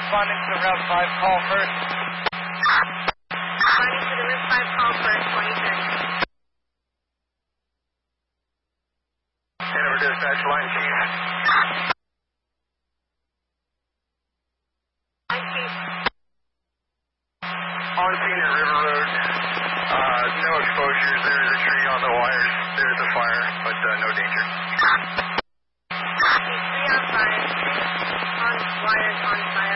responding to the Route 5 call first. Responding to the Route 5 call first, 2030. Hanover Dispatch, line chief. Line chief. On scene at River Road. No exposures. There's a tree on the wires. There's a fire, but no danger. 3 on 5. On wires on 5.